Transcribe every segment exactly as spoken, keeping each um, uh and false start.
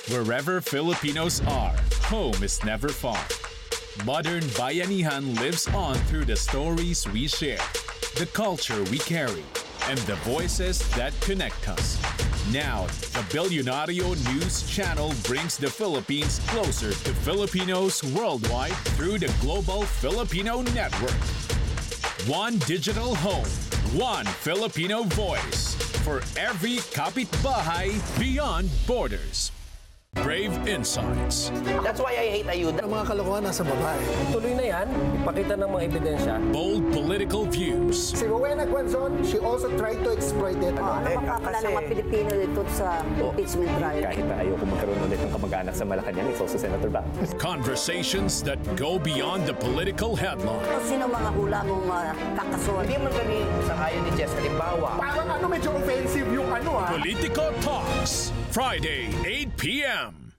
Wherever Filipinos are, home is never far. Modern Bayanihan lives on through the stories we share, the culture we carry, and the voices that connect us. Now, the Bilyonaryo News Channel brings the Philippines closer to Filipinos worldwide through the Global Filipino Network. One digital home, one Filipino voice for every kapitbahay beyond borders. Brave Insights. That's why I hate ayuda. Ang mga kalokohan nasa babae. Tuloy na yan, ipakita ng mga ebidensya. Bold political views. Si Rowena Guanzon, she also tried to exploit it. Oh, napakakala ng mga Pilipino dito sa impeachment trial. Kahit na ayoko magkaroon ulit ng kamag-anak sa Malacanang, it's also Senator Bac. Conversations that go beyond the political headline. Sino mga hula mong uh, kakasuhan? Hindi man kami sa ayon ni Jess. Halimbawa, Parang ano, medyo offensive yung ano ah. Politico Talks, Friday, eight p m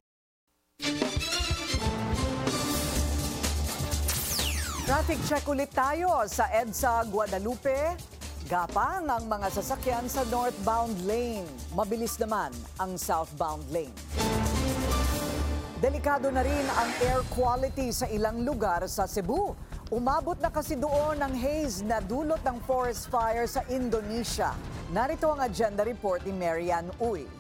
Traffic check ulit tayo sa EDSA Guadalupe. Gapang ang mga sasakyan sa northbound lane. Mabilis naman ang southbound lane. Delikado na rin ang air quality sa ilang lugar sa Cebu. Umabot na kasi doon ang haze na dulot ng forest fire sa Indonesia. Narito ang agenda report ni Marian Uy.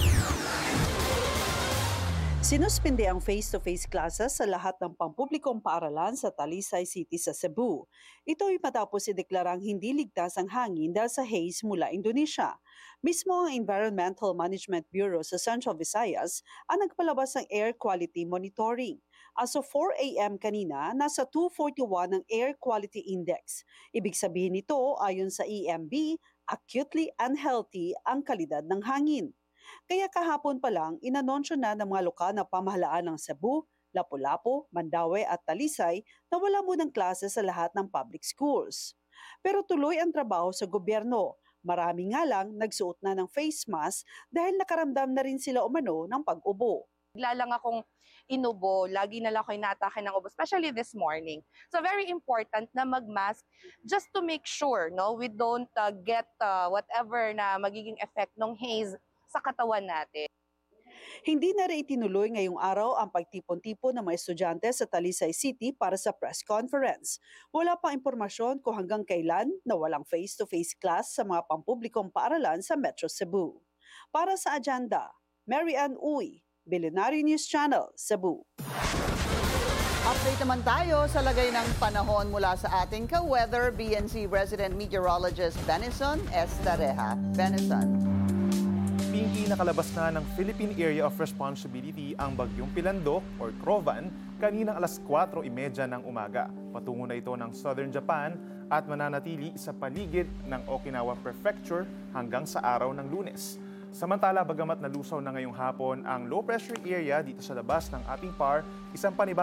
Sinuspinde ang face-to-face classes sa lahat ng pampublikong paaralan sa Talisay City sa Cebu. Ito ay matapos ideklarang hindi ligtas ang hangin dahil sa haze mula Indonesia. Mismo ang Environmental Management Bureau sa Central Visayas ang nagpalabas ng air quality monitoring. As of four a m kanina, nasa two forty-one ang air quality index. Ibig sabihin nito, ayon sa E M B, acutely unhealthy ang kalidad ng hangin. Kaya kahapon pa lang, inanunsyo na ng mga lokal na pamahalaan ng Cebu, Lapu-Lapu, Mandaue at Talisay na wala munang klase sa lahat ng public schools. Pero tuloy ang trabaho sa gobyerno. Marami nga lang nagsuot na ng face mask dahil nakaramdam na rin sila umano ng pag-ubo. Bigla lang akong inubo, lagi na lang ako inatake ng ubo, especially this morning. So very important na mag-mask just to make sure no, we don't uh, get uh, whatever na magiging effect ng haze sa katawan natin. Hindi na rin itinuloy ngayong araw ang pagtipon-tipon ng mga estudyante sa Talisay City para sa press conference. Wala pang impormasyon kung hanggang kailan na walang face-to-face class sa mga pampublikong paaralan sa Metro Cebu. Para sa agenda, Mary Ann Uy, Bilyonaryo News Channel, Cebu. Update naman tayo sa lagay ng panahon mula sa ating ka-weather B N C resident meteorologist Benison Estareja. Benison. Pinky, nakalabas na ng Philippine Area of Responsibility ang bagyong Pilandok or Crovan kaninang alas kwatro trenta ng umaga. Patungo na ito ng Southern Japan at mananatili sa paligid ng Okinawa Prefecture hanggang sa araw ng Lunes. Samantala, bagamat nalusaw na ngayong hapon ang low pressure area dito sa labas ng ating P A R, isang panibagong